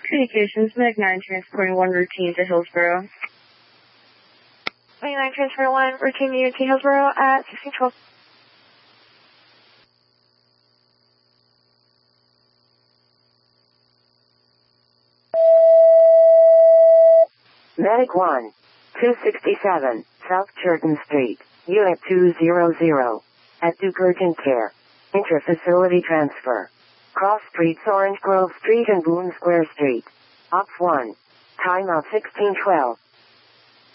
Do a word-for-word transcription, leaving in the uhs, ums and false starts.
Communications, Meg nine transporting one routine to Hillsboro. Meg nine transporting one routine U T Hillsboro at sixteen twelve. Medic one, two sixty-seven, South Churton Street, Unit two hundred, at Duke Urgent Care. Intra-facility transfer. Cross Streets, Orange Grove Street and Boone Square Street. Ops one. Timeout sixteen twelve.